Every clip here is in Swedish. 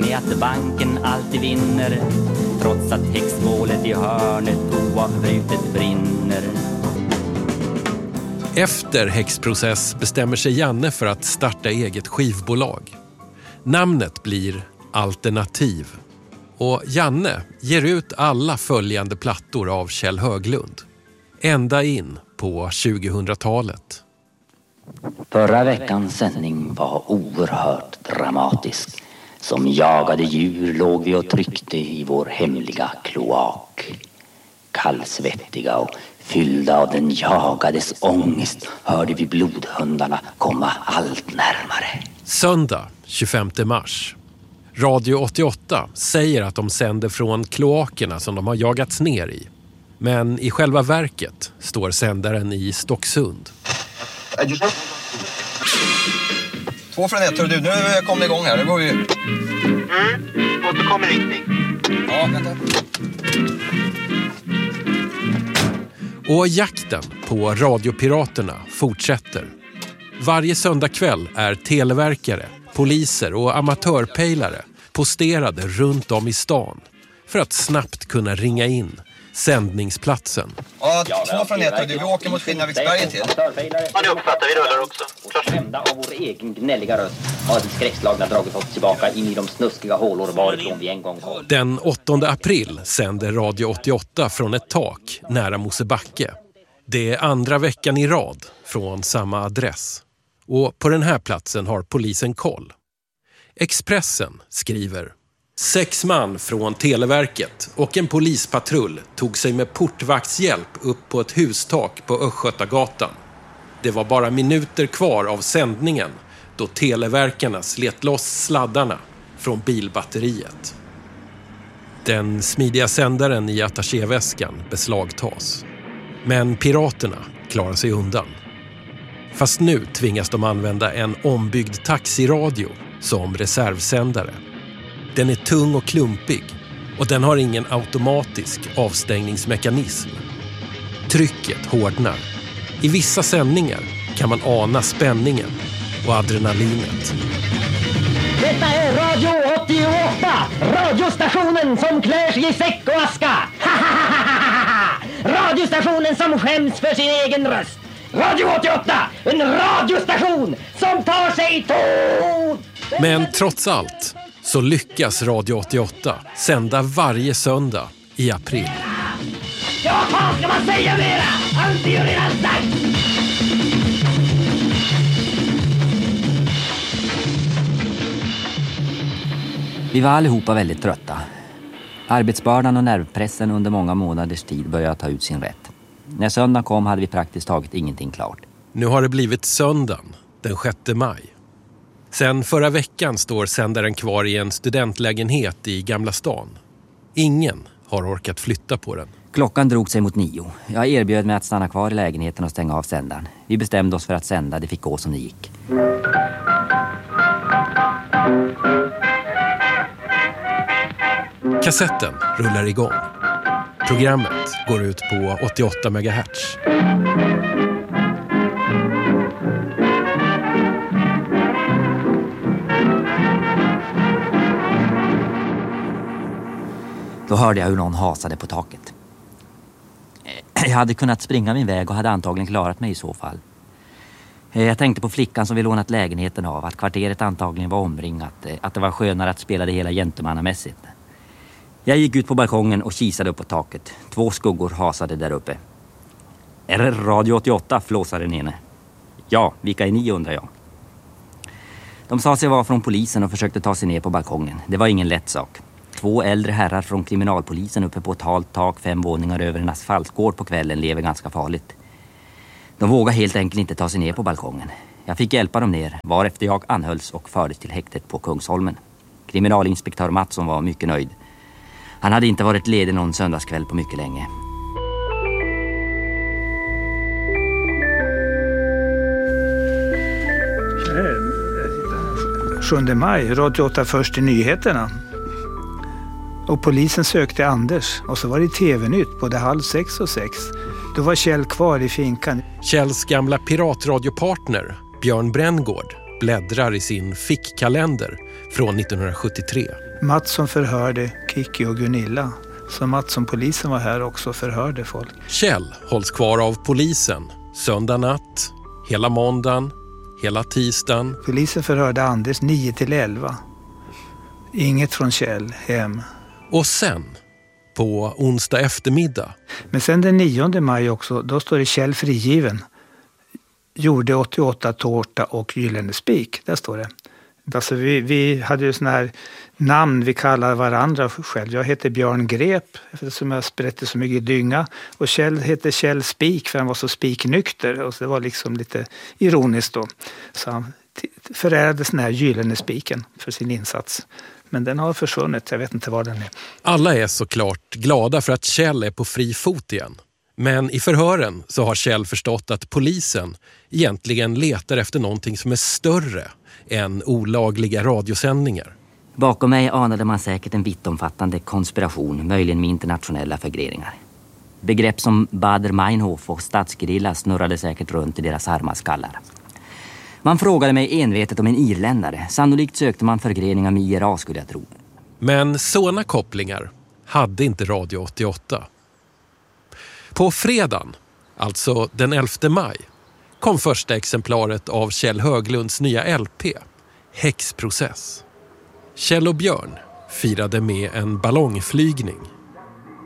med att banken alltid vinner, trots att häxmålet i hörnet oavbrutet brinner. Efter häxprocess bestämmer sig Janne för att starta eget skivbolag. Namnet blir Alternativ. Och Janne ger ut alla följande plattor av Kjell Höglund. Ända in på 2000-talet. Förra veckans sändning var oerhört dramatisk. Som jagade djur låg vi och tryckte i vår hemliga kloak. Kallsvettiga och fyllda av den jagades ångest hörde vi blodhundarna komma allt närmare. Söndag 25 mars. Radio 88 säger att de sänder från kloakerna som de har jagats ner i. Men i själva verket står sändaren i Stocksund. 2 från 1, du. Nu kommer det igång här. Det går ju... Återkommer riktning. Ja, vänta. Och jakten på radiopiraterna fortsätter. Varje söndagkväll är televerkare, poliser och amatörpejlare posterade runt om i stan för att snabbt kunna ringa in sändningsplatsen. Ja, 2 från 1, du. Vi åker mot Skinnarviksberget till. Ja, det uppfattar vi rullar också. Skrämda av vår egen gnälliga röst har de skräckslagna dragit oss tillbaka in i de snuskiga hålor varifrån vi en gång kom. Den 8 april sänder Radio 88 från ett tak nära Mosebacke. Det är andra veckan i rad från samma adress. Och på den här platsen har polisen koll. Expressen skriver: 6 man från Televerket och en polispatrull tog sig med portvaktshjälp upp på ett hustak på Östgötagatan. Det var bara minuter kvar av sändningen då televerkarna slet loss sladdarna från bilbatteriet. Den smidiga sändaren i attachéväskan beslagtas. Men piraterna klarar sig undan. Fast nu tvingas de använda en ombyggd taxiradio som reservsändare. Den är tung och klumpig och den har ingen automatisk avstängningsmekanism. Trycket hårdnar. I vissa sändningar kan man ana spänningen och adrenalinet. Detta är Radio 88, radiostationen som klär sig i säck och aska. Radiostationen som skäms för sin egen röst. Radio 88, en radiostation som tar sig ton. Men trots allt så lyckas Radio 88 sända varje söndag i april. Ja, vad ska man säga mera? Allt är ju redan sagt. Vi var allihopa väldigt trötta. Arbetsbördan och nervpressen under många månaders tid började ta ut sin rätt. När söndagen kom hade vi praktiskt taget ingenting klart. Nu har det blivit söndagen, den 6 maj. Sen förra veckan står sändaren kvar i en studentlägenhet i Gamla stan. Ingen har orkat flytta på den. Klockan drog sig mot 9. Jag erbjöd mig att stanna kvar i lägenheten och stänga av sändaren. Vi bestämde oss för att sända, det fick gå som det gick. Kassetten rullar igång. Programmet går ut på 88 MHz. Då hörde jag hur någon hasade på taket. Jag hade kunnat springa min väg och hade antagligen klarat mig i så fall. Jag tänkte på flickan som vi lånat lägenheten av, att kvarteret antagligen var omringat, att det var skönare att spela det hela gentlemannamässigt. Jag gick ut på balkongen och kisade upp på taket. 2 skuggor hasade där uppe. Är det Radio 88, flåsade den ene. Ja, vilka är ni, undrar jag. De sa sig vara från polisen och försökte ta sig ner på balkongen. Det var ingen lätt sak. 2 äldre herrar från kriminalpolisen uppe på ett halt tak 5 våningar över en asfaltgård på kvällen lever ganska farligt. De vågade helt enkelt inte ta sig ner på balkongen. Jag fick hjälpa dem ner, varefter jag anhölls och fördes till häktet på Kungsholmen. Kriminalinspektör Mattsson var mycket nöjd. Han hade inte varit ledig någon söndagskväll på mycket länge. Den 7 maj, Radio 8 först i nyheterna. Och polisen sökte Anders och så var det TV-nytt både 5:30 och 6. Då var Kjell kvar i finkan. Kjells gamla piratradiopartner, Björn Bränngård, bläddrar i sin fickkalender från 1973. Mats som förhörde Kiki och Gunilla. Så Mats som polisen var här också förhörde folk. Kjell hålls kvar av polisen söndag natt, hela måndagen, hela tisdagen. Polisen förhörde Anders 9-11. Inget från Kjell hem. Och sen, på onsdag eftermiddag. Men sen den 9 maj också, då står det Kjell frigiven. Gjorde 88 tårta och gyllene spik, där står det. Alltså vi hade ju såna här namn vi kallar varandra själv. Jag heter Björn Grep eftersom jag sprätte så mycket dynga. Och Kjell heter Kjell Spik för han var så spiknykter. Och så det var liksom lite ironiskt då. Så han förärade såna här gyllene spiken för sin insats. Men den har försvunnit, jag vet inte var den är. Alla är såklart glada för att Kjell är på fri fot igen. Men i förhören så har Kjell förstått att polisen egentligen letar efter någonting som är större än olagliga radiosändningar. Bakom mig anade man säkert en vittomfattande konspiration, möjligen med internationella förgreningar. Begrepp som Baader-Meinhof och statsgerilla snurrade säkert runt i deras arma skallar. Man frågade mig envetet om en irländare. Sannolikt sökte man förgreningar med IRA skulle jag tro. Men såna kopplingar hade inte Radio 88. På fredagen, alltså den 11 maj, kom första exemplaret av Kjell Höglunds nya LP, Häxprocess. Kjell och Björn firade med en ballongflygning.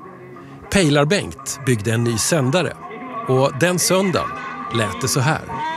Pejlar Bengt byggde en ny sändare och den söndagen lät det så här.